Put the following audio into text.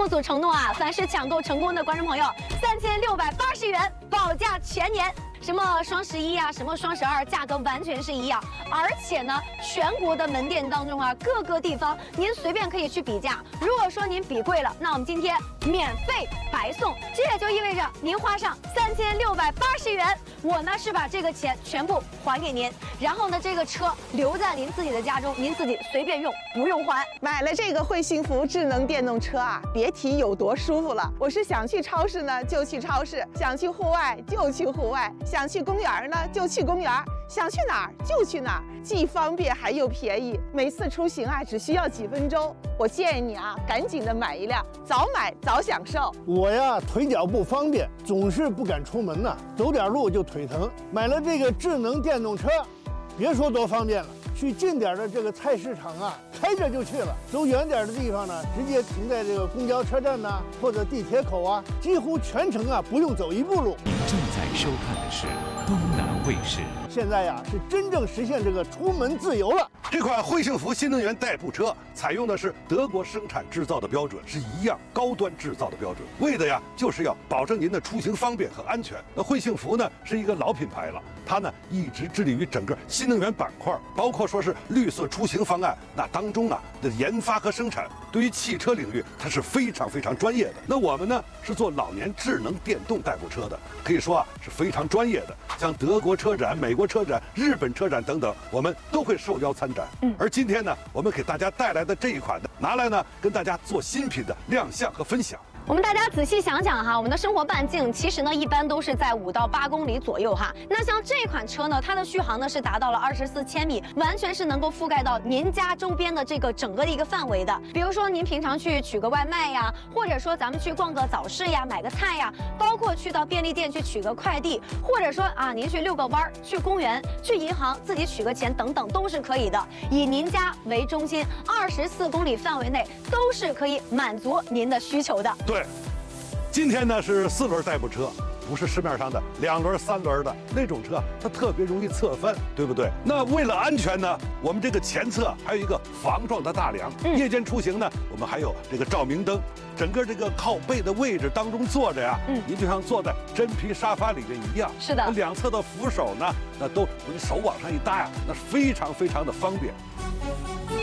所承诺啊，凡是抢购成功的观众朋友，3680元保价全年。什么双11啊，什么双12，价格完全是一样。而且呢，全国的门店当中啊，各个地方您随便可以去比价。如果说您比贵了，那我们今天免费白送。这也就意味着您花上3680元，我呢是把这个钱全部还给您，然后呢这个车留在您自己的家中，您自己随便用，不用还。 买了这个惠幸福智能电动车啊，别提有多舒服了。我是想去超市呢就去超市，想去户外就去户外，想去公园呢就去公园，想去哪儿就去哪儿，既方便还又便宜。每次出行啊只需要几分钟。我建议你啊，赶紧的买一辆，早买早享受。 我呀腿脚不方便，总是不敢出门呐，走点路就腿疼。买了这个智能电动车，别说多方便了，去近点的这个菜市场啊，开着就去了；走远点的地方呢，直接停在这个公交车站呐，或者地铁口啊，几乎全程啊不用走一步路。 您正在收看的是东南卫视。 现在呀是真正实现这个出门自由了。 这款惠幸福新能源代步车采用的是德国生产制造的标准，是一样高端制造的标准，为的呀就是要保证您的出行方便和安全。那惠幸福呢是一个老品牌了，它呢一直致力于整个新能源板块，包括说是绿色出行方案，那当中啊的研发和生产，对于汽车领域它是非常非常专业的。那我们呢是做老年智能电动代步车的，可以说啊是非常专业的。像德国车展、美国车展、日本车展等等，我们都会受邀参展。而今天呢，我们给大家带来的这一款呢，拿来呢跟大家做新品的亮相和分享。 我们大家仔细想想哈，我们的生活半径其实呢一般都是在5到8公里左右哈。那像这款车呢，它的续航呢是达到了24千米，完全是能够覆盖到您家周边的这个整个的一个范围的。比如说您平常去取个外卖呀，或者说咱们去逛个早市呀，买个菜呀，包括去到便利店去取个快递，或者说啊您去遛个弯儿，去公园，去银行自己取个钱等等都是可以的。以您家为中心，24公里范围内都是可以满足您的需求的。 对，今天呢是4轮代步车，不是市面上的2轮、3轮的那种车，它特别容易侧翻，对不对？那为了安全呢，我们这个前侧还有一个防撞的大梁。夜间出行呢，我们还有这个照明灯。整个这个靠背的位置当中坐着呀，您就像坐在真皮沙发里面一样。 是的， 两侧的扶手呢，那都手往上一搭呀，那是非常非常的方便。